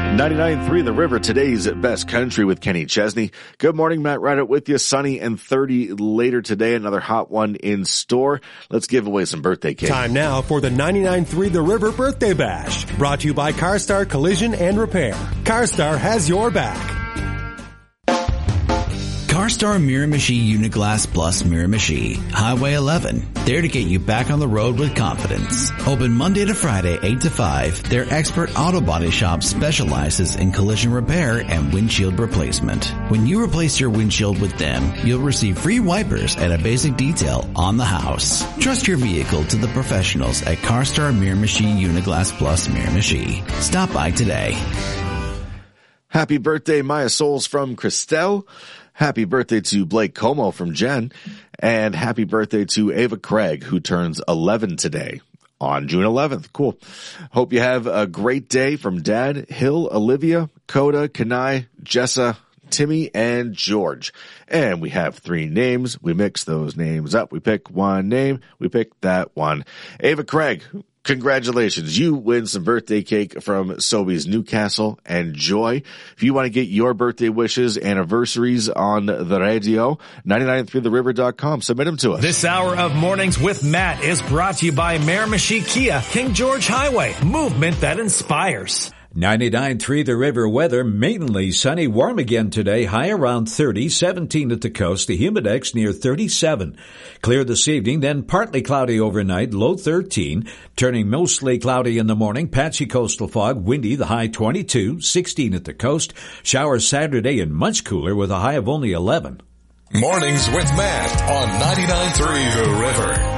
99.3 The River, today's best country with Kenny Chesney. Good morning, Matt Reddit with you. Sunny and 30 later today. Another hot one in store. Let's give away some birthday cake. Time now for the 99.3 The River Birthday Bash. Brought to you by CarStar Collision and Repair. CarStar has your back. CarStar Miramichi Uniglass Plus Miramichi, Highway 11, there to get you back on the road with confidence. Open Monday to Friday, 8 to 5. Their expert auto body shop specializes in collision repair and windshield replacement. When you replace your windshield with them, you'll receive free wipers at a basic detail on the house. Trust your vehicle to the professionals at CarStar Miramichi Uniglass Plus Miramichi. Stop by today. Happy birthday, Maya Souls from Christelle. Happy birthday to Blake Como from Jen. And happy birthday to Ava Craig, who turns 11 today on June 11th. Cool. Hope you have a great day from Dad, Hill, Olivia, Coda, Kanai, Jessa, Timmy, and George. And we have 3 names. We mix those names up. We pick one name. We pick that one. Ava Craig, congratulations. You win some birthday cake from Sobeys Newcastle and Joy. If you want to get your birthday wishes, anniversaries on the radio, 993theriver.com. Submit them to us. This hour of Mornings with Matt is brought to you by Miramichi Kia, King George Highway. Movement that inspires. 99.3 The River weather, mainly sunny, warm again today, high around 30, 17 at the coast, the humidex near 37. Clear this evening, then partly cloudy overnight, low 13, turning mostly cloudy in the morning, patchy coastal fog, windy, the high 22, 16 at the coast, showers Saturday and much cooler with a high of only 11. Mornings with Matt on 99.3 The River.